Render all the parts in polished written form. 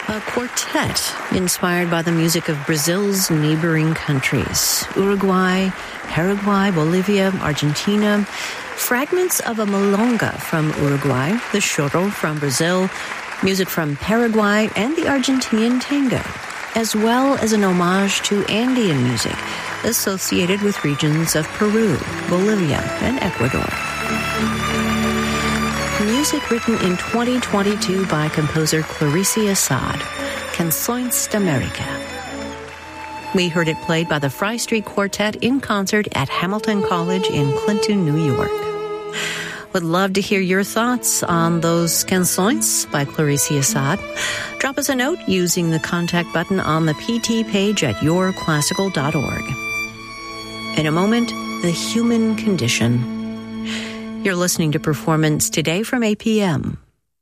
A quartet inspired by the music of Brazil's neighboring countries, Uruguay, Paraguay, Bolivia, Argentina, fragments of a milonga from Uruguay, the choro from Brazil, music from Paraguay, and the Argentinian tango, as well as an homage to Andean music associated with regions of Peru, Bolivia, and Ecuador. Music written in 2022 by composer Clarice Assad, Canções d'América. We heard it played by the Fry Street Quartet in concert at Hamilton College in Clinton, New York. Would love to hear your thoughts on those canções by Clarice Assad. Drop us a note using the contact button on the PT page at yourclassical.org. In a moment, the human condition. You're listening to Performance Today from APM.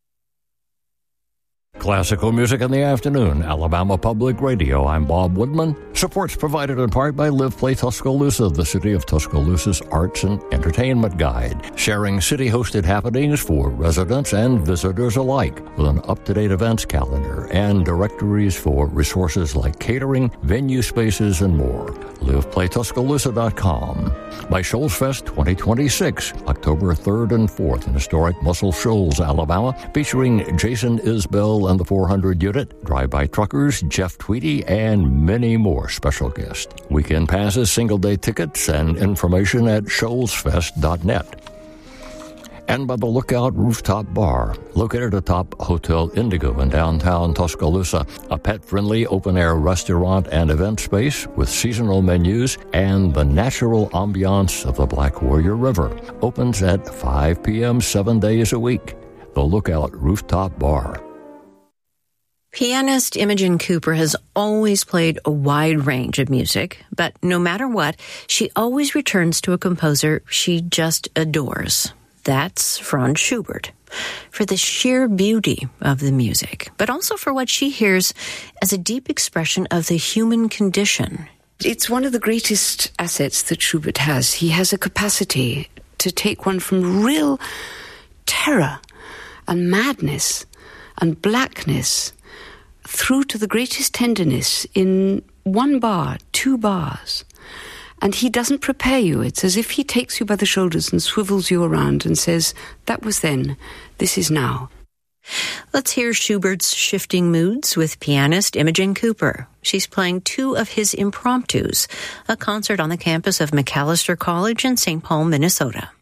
Classical music in the afternoon, Alabama Public Radio. I'm Bob Woodman. Support's provided in part by Live Play Tuscaloosa, the City of Tuscaloosa's arts and entertainment guide, sharing city-hosted happenings for residents and visitors alike with an up-to-date events calendar and directories for resources like catering, venue spaces, and more. LivePlayTuscaloosa.com. By Shoals Fest 2026, October 3rd and 4th in historic Muscle Shoals, Alabama, featuring Jason Isbell and the 400 Unit, Drive-By Truckers, Jeff Tweedy, and many more special guests. Weekend passes, single-day tickets, and information at shoalsfest.net. And by the Lookout Rooftop Bar, located atop Hotel Indigo in downtown Tuscaloosa, a pet-friendly open-air restaurant and event space with seasonal menus and the natural ambiance of the Black Warrior River. Opens at 5 p.m. 7 days a week. The Lookout Rooftop Bar. Pianist Imogen Cooper has always played a wide range of music, but no matter what, she always returns to a composer she just adores. That's Franz Schubert, for the sheer beauty of the music, but also for what she hears as a deep expression of the human condition. It's one of the greatest assets that Schubert has. He has a capacity to take one from real terror and madness and blackness through to the greatest tenderness in one bar, 2 bars. And he doesn't prepare you. It's as if he takes you by the shoulders and swivels you around and says, that was then, this is now. Let's hear Schubert's shifting moods with pianist Imogen Cooper. She's playing 2 of his impromptus, a concert on the campus of Macalester College in St. Paul, Minnesota.